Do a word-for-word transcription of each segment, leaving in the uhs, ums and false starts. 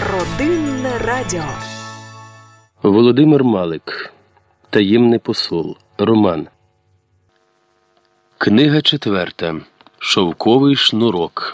Родинне радіо. Володимир Малик. Таємний посол. Роман. Книга четверта. Шовковий шнурок.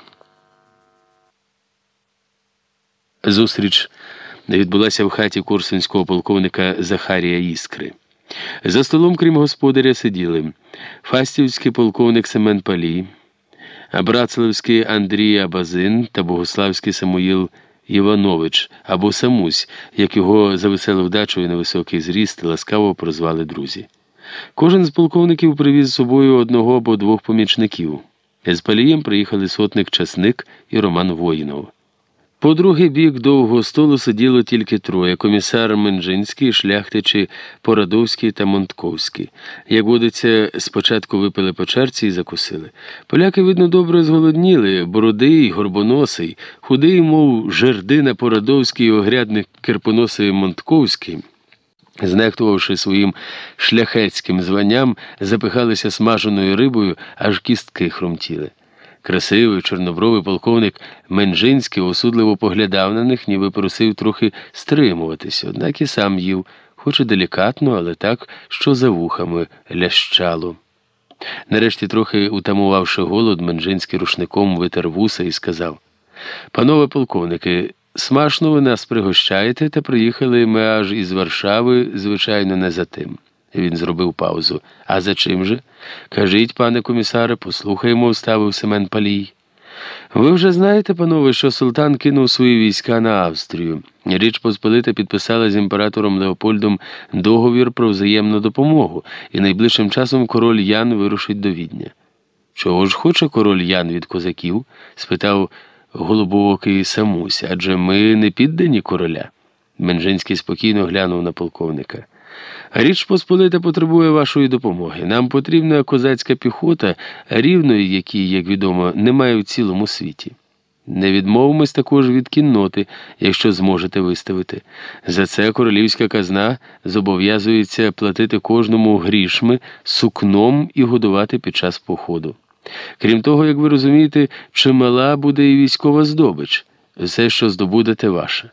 Зустріч відбулася в хаті корсунського полковника Захарія Іскри. За столом, крім господаря, сиділи фастівський полковник Семен Палій, Братславський Андрій Абазин та богославський Самуїл Іванович, або Самусь, як його за веселу вдачу і невисокий зріст ласкаво прозвали друзі. Кожен з полковників привіз з собою одного або двох помічників. З Палієм приїхали сотник Часник і Роман Воїнов. По другий бік довгого столу сиділо тільки троє – комісар Менжинський, шляхтичі Порадовський та Монтковський. Як водиться, спочатку випили по чарці і закусили. Поляки, видно, добре зголодніли, бородий, горбоносий, худий, мов жердина Порадовський і огрядник кирпоносий Монтковський, знехтувавши своїм шляхетським званням, запихалися смаженою рибою, аж кістки хрумтіли. Красивий, чорнобровий полковник Менжинський осудливо поглядав на них, ніби просив трохи стримуватися, однак і сам їв, хоч і делікатно, але так, що за вухами лящало. Нарешті, трохи утамувавши голод, Менжинський рушником витер вуса і сказав: «Панове полковники, смачно ви нас пригощаєте, та приїхали ми аж із Варшави, звичайно, не за тим». Він зробив паузу. «А за чим же? Кажіть, пане комісаре, послухаємо», – вставив Семен Палій. «Ви вже знаєте, панове, що султан кинув свої війська на Австрію. Річ Посполита підписала з імператором Леопольдом договір про взаємну допомогу, і найближчим часом король Ян вирушить до Відня». «Чого ж хоче король Ян від козаків?» – спитав голубоокий Самусь. «Адже ми не піддані короля». Менжинський спокійно глянув на полковника. «Річ Посполита потребує вашої допомоги. Нам потрібна козацька піхота, рівної якій, як відомо, немає в цілому світі. Не відмовимось також від кінноти, якщо зможете виставити. За це королівська казна зобов'язується платити кожному грішми, сукном і годувати під час походу. Крім того, як ви розумієте, чимала буде і військова здобич. Все, що здобудете, ваше.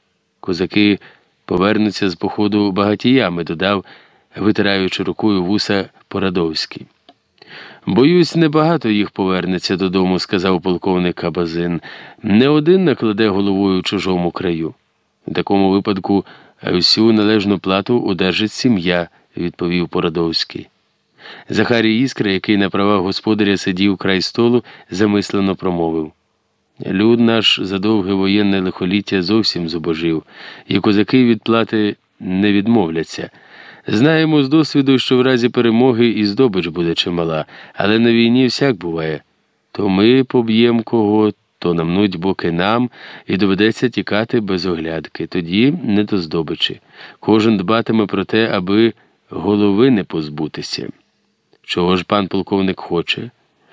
Козаки повернуться з походу багатіями», – додав, витираючи рукою вуса, Порадовський. «Боюсь, небагато їх повернеться додому», – сказав полковник Абазин. «Не один накладе головою чужому краю. В такому випадку всю належну плату одержить сім'я», – відповів Порадовський. Захарій Іскра, який на правах господаря сидів край столу, замислено промовив: «Люд наш за довге воєнне лихоліття зовсім зубожив, і козаки від плати не відмовляться. Знаємо з досвіду, що в разі перемоги і здобич буде чимала, але на війні всяк буває. То ми поб'ємо кого, то намнуть боки нам, і доведеться тікати без оглядки. Тоді не до здобичі. Кожен дбатиме про те, аби голови не позбутися». «Чого ж пан полковник хоче?»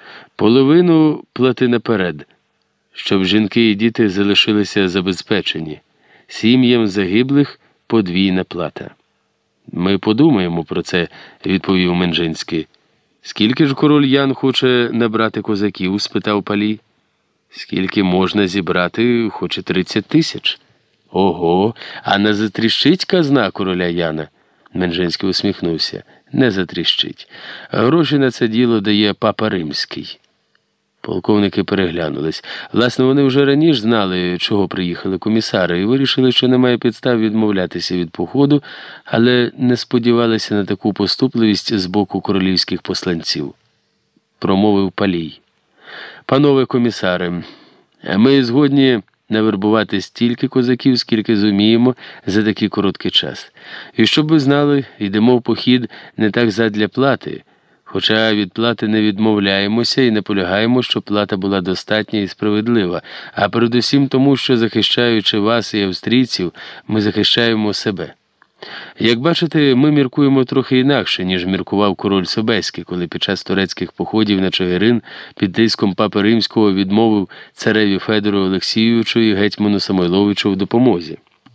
«Половину плати наперед, щоб жінки і діти залишилися забезпечені. Сім'ям загиблих подвійна плата». «Ми подумаємо про це», – відповів Менжинський. «Скільки ж король Ян хоче набрати козаків?» – спитав Палій. «Скільки можна зібрати, хоче тридцять тисяч». «Ого, а не затріщить казна короля Яна?» Менжинський усміхнувся. «Не затріщить. Гроші на це діло дає папа Римський». Полковники переглянулись. Власне, вони вже раніше знали, чого приїхали комісари, і вирішили, що немає підстав відмовлятися від походу, але не сподівалися на таку поступливість з боку королівських посланців. Промовив Палій: «Панове комісари, ми згодні навербувати стільки козаків, скільки зуміємо за такий короткий час. І щоб ви знали, йдемо в похід не так задля плати, хоча від плати не відмовляємося і наполягаємо, щоб плата була достатня і справедлива, а передусім тому, що, захищаючи вас і австрійців, ми захищаємо себе. Як бачите, ми міркуємо трохи інакше, ніж міркував король Собеський, коли під час турецьких походів на Чигирин під тиском папи Римського відмовив цареві Федору Олексійовичу і гетьману Самойловичу в допомозі.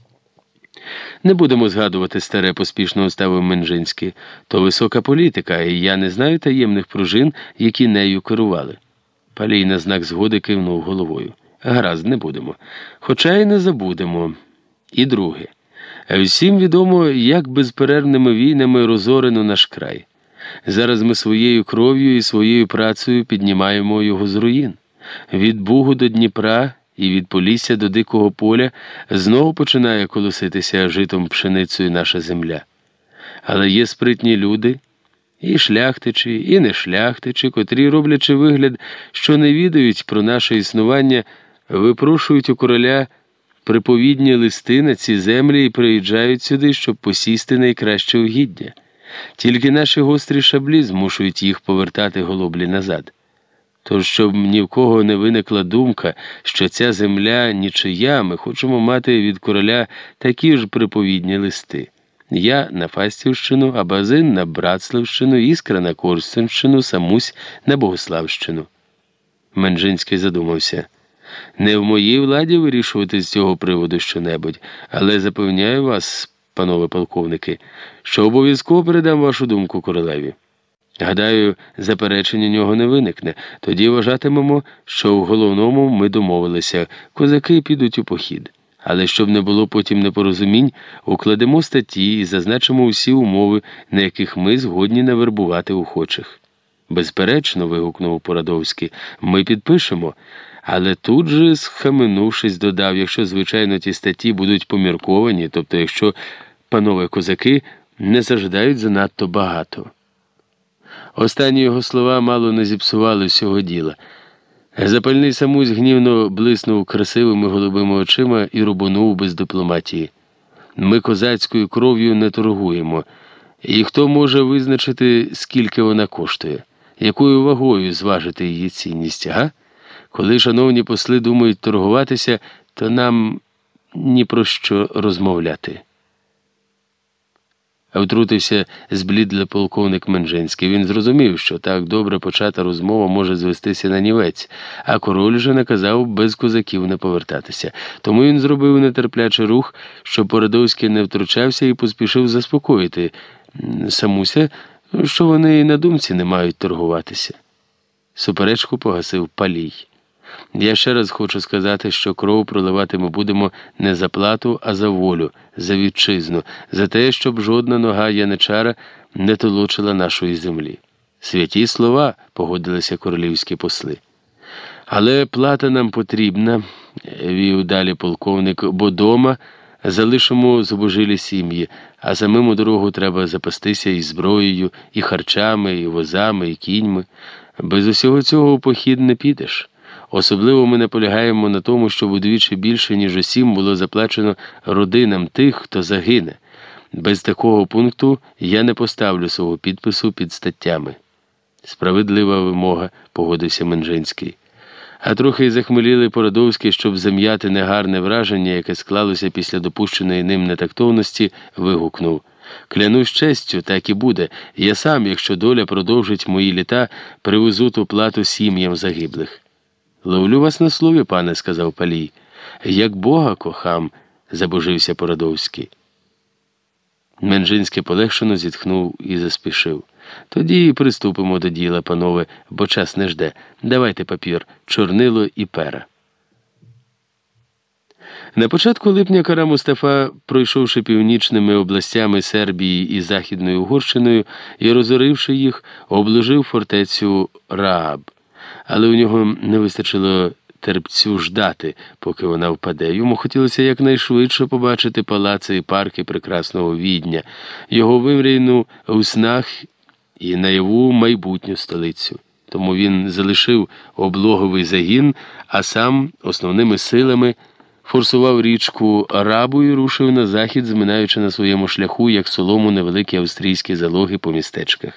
Не будемо згадувати старе, поспішно оставив Менжинський. То висока політика, і я не знаю таємних пружин, які нею керували. Палій на знак згоди кивнув головою. Гаразд, не будемо. Хоча й не забудемо. І друге. Всім відомо, як безперервними війнами розорено наш край. Зараз ми своєю кров'ю і своєю працею піднімаємо його з руїн. Від Бугу до Дніпра і від Полісся до Дикого поля знову починає колоситися житом пшеницею наша земля. Але є спритні люди, і шляхтичі, і не шляхтичі, котрі, роблячи вигляд, що не відають про наше існування, випрошують у короля приповідні листи на ці землі і приїжджають сюди, щоб посісти найкраще угіддя. Тільки наші гострі шаблі змушують їх повертати голоблі назад. Тож, щоб ні в кого не виникла думка, що ця земля нічия, ми хочемо мати від короля такі ж приповідні листи. Я на Фастівщину, а Базин на Братславщину, Іскра на Корсунщину, Самусь на Богославщину. Менжинський задумався. Не в моїй владі вирішувати з цього приводу щонебудь, але запевняю вас, панове полковники, що обов'язково передам вашу думку королеві. Гадаю, заперечень у нього не виникне. Тоді вважатимемо, що в головному ми домовилися, козаки підуть у похід. Але щоб не було потім непорозумінь, укладемо статті і зазначимо усі умови, на яких ми згодні навербувати охочих. Безперечно, вигукнув Порадовський, ми підпишемо. Але тут же, схаменувшись, додав, якщо, звичайно, ті статті будуть помірковані, тобто якщо панове козаки не заждають занадто багато. Останні його слова мало не зіпсували всього діла. Запальний Самусь гнівно блиснув красивими голубими очима і рубанув без дипломатії. Ми козацькою кров'ю не торгуємо. І хто може визначити, скільки вона коштує? Якою вагою зважити її цінність, га? Коли шановні посли думають торгуватися, то нам ні про що розмовляти. Втрутився зблідлий полковник Менжинський. Він зрозумів, що так добре почата розмова може звестися на нівець, а король же наказав без козаків не повертатися. Тому він зробив нетерплячий рух, щоб Порадовський не втручався і поспішив заспокоїти Самуся, що вони і на думці не мають торгуватися. Суперечку погасив Палій. Я ще раз хочу сказати, що кров проливати ми будемо не за плату, а за волю, за вітчизну, за те, щоб жодна нога яничара не толочила нашої землі. Святі слова, погодилися королівські посли. Але плата нам потрібна, вів далі полковник, бо дома залишимо зубожилі сім'ї, а самим у дорогу треба запастися і зброєю, і харчами, і возами, і кіньми. Без усього цього у похід не підеш. Особливо ми наполягаємо на тому, щоб удвічі більше, ніж усім, було заплачено родинам тих, хто загине. Без такого пункту я не поставлю свого підпису під статтями. Справедлива вимога, погодився Менжинський. А трохи й захмеліли Порадовський, щоб зам'яти негарне враження, яке склалося після допущеної ним нетактовності, вигукнув. Клянусь честю, так і буде. Я сам, якщо доля продовжить мої літа, привезу ту плату сім'ям загиблих. Ловлю вас на слові, пане, сказав Палій. Як Бога кохам, забожився Порадовський. Менжинський полегшено зітхнув і заспішив. Тоді приступимо до діла, панове, бо час не жде. Давайте папір, чорнило і пера. На початку липня Кара Мустафа, пройшовши північними областями Сербії і Західною Угорщиною і розоривши їх, обложив фортецю Рааб. Але у нього не вистачило терпцю ждати, поки вона впаде. Йому хотілося якнайшвидше побачити палаци і парки прекрасного Відня, його вимрійну у снах і наяву майбутню столицю. Тому він залишив облоговий загін, а сам основними силами форсував річку Рабу і рушив на захід, зминаючи на своєму шляху, як солому, невеликі австрійські залоги по містечках.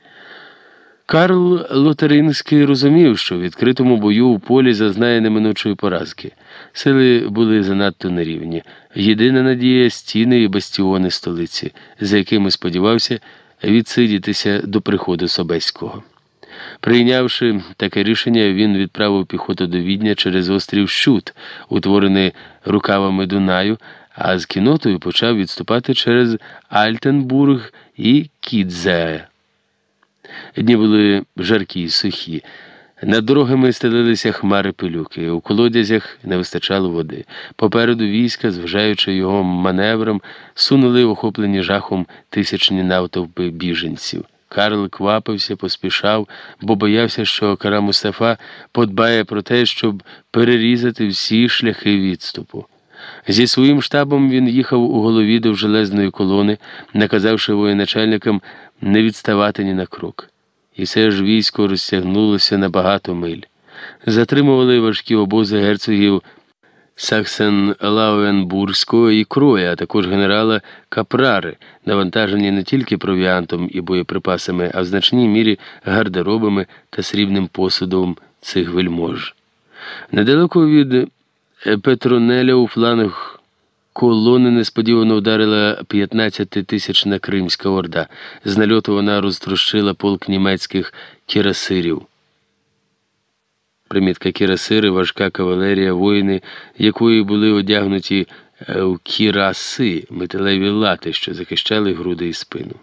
Карл Лотарингський розумів, що в відкритому бою у полі зазнає неминучої поразки. Сили були занадто нерівні. Єдина надія – стіни і бастіони столиці, за якими сподівався відсидітися до приходу Собеського. Прийнявши таке рішення, він відправив піхоту до Відня через острів Щут, утворений рукавами Дунаю, а з кіннотою почав відступати через Альтенбург і Кідзее. Дні були жаркі й сухі. Над дорогами стелилися хмари пилюки, у колодязях не вистачало води. Попереду війська, зважаючи його маневрам, сунули охоплені жахом тисячні навтовпи біженців. Карл квапився, поспішав, бо боявся, що кара Мустафа подбає про те, щоб перерізати всі шляхи відступу. Зі своїм штабом він їхав у голові довжелезної колони, наказавши воєначальникам не відставати ні на крок. І все ж військо розтягнулося на багато миль. Затримували важкі обози герцогів Саксен-Лауенбурзького і Кроя, а також генерала Капрари, навантажені не тільки провіантом і боєприпасами, а в значній мірі гардеробами та срібним посудом цих вельмож. Недалеко від Петронеля у фланг колони несподівано вдарила п'ятнадцятитисячна Кримська орда. З нальоту вона розтрощила полк німецьких кірасирів. Примітка: кірасири – важка кавалерія, воїни якої були одягнуті в кіраси, металеві лати, що захищали груди і спину.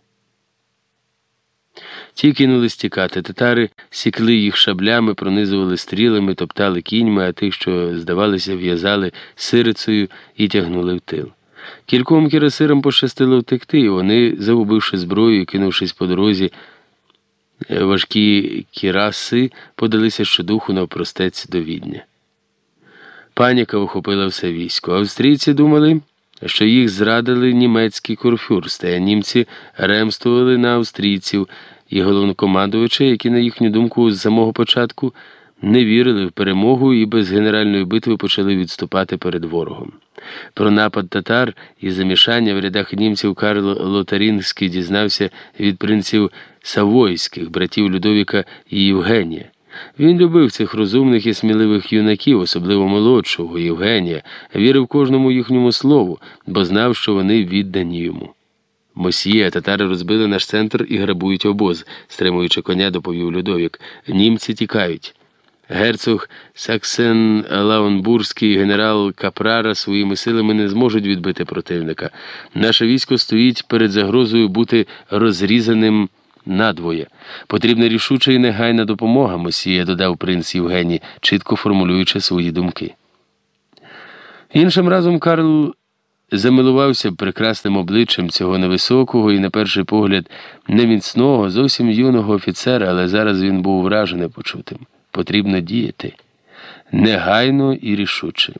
Ті кинулись тікати. Татари сікли їх шаблями, пронизували стрілами, топтали кіньми, а тих, що, здавалося, в'язали сирицею і тягнули в тил. Кільком кірасирам пощастило втекти, і вони, загубивши зброю і кинувшись по дорозі, важкі кіраси подалися щодуху навпростець до Відня. Паніка охопила все військо. Австрійці думали, що їх зрадили німецькі курфюрсти, а німці ремствували на австрійців і головнокомандувача, які, на їхню думку, з самого початку не вірили в перемогу і без генеральної битви почали відступати перед ворогом. Про напад татар і замішання в рядах німців Карл Лотарингський дізнався від принців Савойських, братів Людовіка і Євгенія. Він любив цих розумних і сміливих юнаків, особливо молодшого Євгенія, вірив кожному їхньому слову, бо знав, що вони віддані йому. «Мосьє, татари розбили наш центр і грабують обоз», – стримуючи коня, доповів Людовік. «Німці тікають». Герцог Саксен-Лауенбурзький і генерал Капрара своїми силами не зможуть відбити противника. Наше військо стоїть перед загрозою бути розрізаним надвоє. Потрібна рішуча і негайна допомога, мосьє, додав принц Євгеній, чітко формулюючи свої думки. Іншим разом Карл замилувався прекрасним обличчям цього невисокого і, на перший погляд, неміцного, зовсім юного офіцера, але зараз він був вражений почутим. Потрібно діяти. Негайно і рішуче.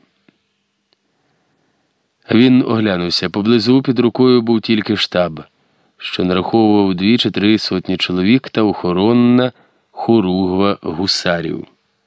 Він оглянувся. Поблизу під рукою був тільки штаб, що нараховував дві чи три сотні чоловік та охоронна хоругва гусарів.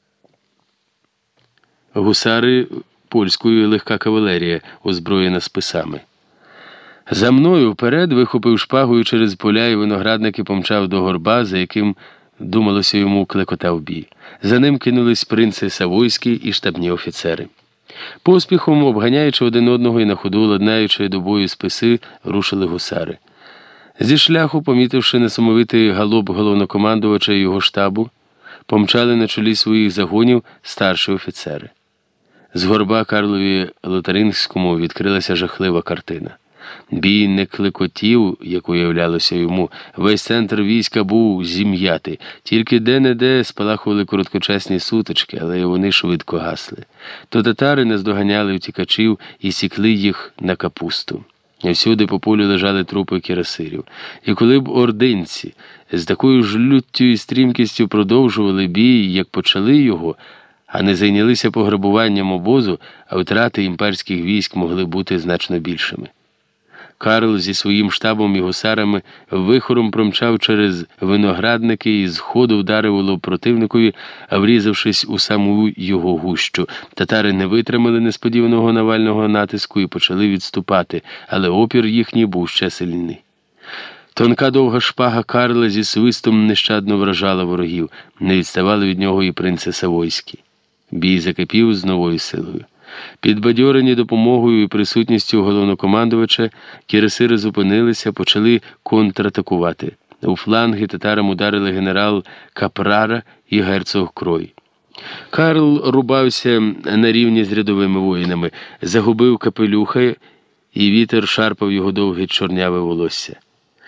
Гусари польської легка кавалерія, озброєна списами. За мною вперед вихопив шпагою через поля і виноградники помчав до горба, за яким, думалося йому, клекотав бій. За ним кинулись принци Савойські і штабні офіцери. Поспіхом, обганяючи один одного і на ходу ладнаючи до бою списи, рушили гусари. Зі шляху, помітивши несамовитий галоп головнокомандувача і його штабу, помчали на чолі своїх загонів старші офіцери. З горба Карлові Лотарингському відкрилася жахлива картина. Бій не клекотів, як уявлялося йому. Весь центр війська був зім'ятий. Тільки де-не-де спалахували короткочасні сутички, але вони швидко гасли. То татари наздоганяли втікачів і сікли їх на капусту. Всюди по полю лежали трупи кірасирів. І коли б ординці з такою ж люттю і стрімкістю продовжували бій, як почали його, а не зайнялися пограбуванням обозу, а втрати імперських військ могли бути значно більшими. Карл зі своїм штабом і гусарами вихором промчав через виноградники і з ходу вдарив у лоб противникові, врізавшись у саму його гущу. Татари не витримали несподіваного навального натиску і почали відступати, але опір їхній був ще сильний. Тонка довга шпага Карла зі свистом нещадно вражала ворогів, не відставали від нього і принци Савойські. Бій закипів з новою силою. Підбадьорені допомогою і присутністю головнокомандувача, кірасири зупинилися, почали контратакувати. У фланги татарам ударили генерал Капрара і герцог Крой. Карл рубався на рівні з рядовими воїнами, загубив капелюха, і вітер шарпав його довге чорняве волосся.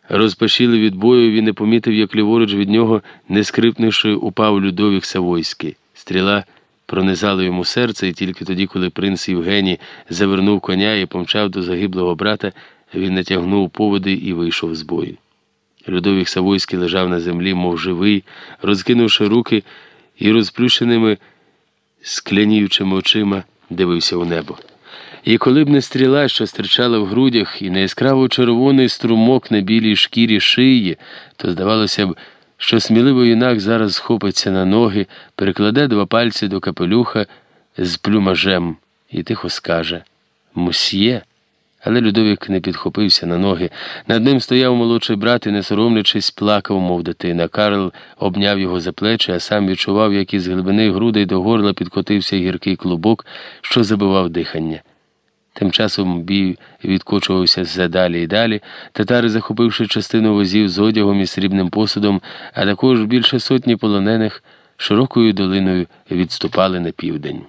Розпашілий від бою, він не помітив, як ліворуч від нього, не скрипнувши, упав Людовік Савойський. Стріла пронизала йому серце, і тільки тоді, коли принц Євгеній завернув коня і помчав до загиблого брата, він натягнув поводи і вийшов з бою. Людовік Савойський лежав на землі, мов живий, розкинувши руки і розплющеними скляніючими очима дивився у небо. І коли б не стріла, що стирчала в грудях, і не яскраво червоний струмок на білій шкірі шиї, то здавалося б, що сміливий юнак зараз схопиться на ноги, перекладе два пальці до капелюха з плюмажем і тихо скаже «Мусьє». Але Людовік не підхопився на ноги. Над ним стояв молодший брат і, не соромлячись, плакав, мов дитина. Карл обняв його за плечі, а сам відчував, як із глибини грудей до горла підкотився гіркий клубок, що забивав дихання. Тим часом бій відкочувався все далі і далі. Татари, захопивши частину возів з одягом і срібним посудом, а також більше сотні полонених, широкою долиною відступали на південь.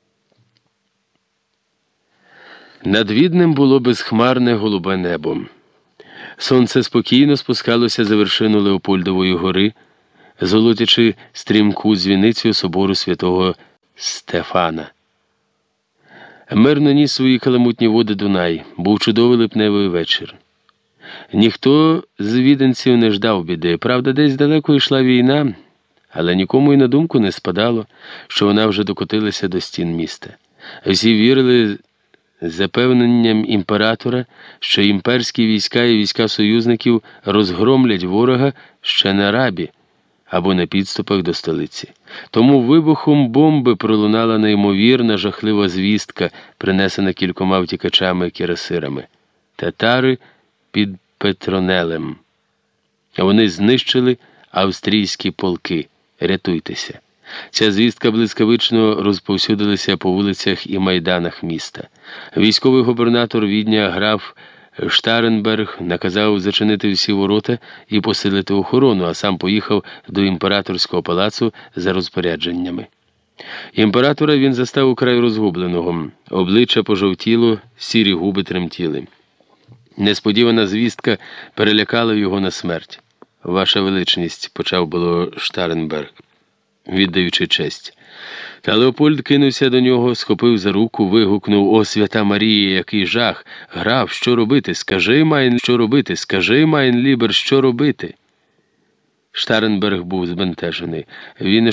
Над Віднем було безхмарне голубе небо. Сонце спокійно спускалося за вершину Леопольдової гори, золотячи стрімку дзвіницю собору святого Стефана. Мирно ніс свої каламутні води Дунай. Був чудовий липневий вечір. Ніхто з віденців не ждав біди. Правда, десь далеко йшла війна, але нікому й на думку не спадало, що вона вже докотилася до стін міста. Всі вірили запевненням імператора, що імперські війська і війська союзників розгромлять ворога ще на Рабі або на підступах до столиці. Тому вибухом бомби пролунала неймовірна жахлива звістка, принесена кількома втікачами-кірасирами. Татари під Петронелем. Вони знищили австрійські полки. Рятуйтеся. Ця звістка блискавично розповсюдилася по вулицях і майданах міста. Військовий губернатор Відня граф Штаренберг наказав зачинити всі ворота і посилити охорону, а сам поїхав до імператорського палацу за розпорядженнями. Імператора він застав украй розгубленого. Обличчя пожовтіло, сірі губи тремтіли. Несподівана звістка перелякала його на смерть. «Ваша величність», – почав було Штаренберг, віддаючи честь. Та Леопольд кинувся до нього, схопив за руку, вигукнув: «О, свята Марія, який жах! Граф, що робити? Скажи, майн, що робити? Скажи, майн лібер, що робити?» Штаренберг був збентежений. Він